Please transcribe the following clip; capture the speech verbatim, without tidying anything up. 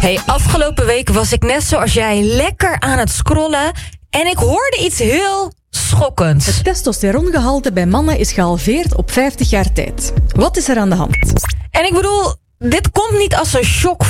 Hey, afgelopen week was ik net zoals jij lekker aan het scrollen en ik hoorde iets heel schokkends. Het testosterongehalte bij mannen is gehalveerd op vijftig jaar tijd. Wat is er aan de hand? En ik bedoel, dit komt niet als een shock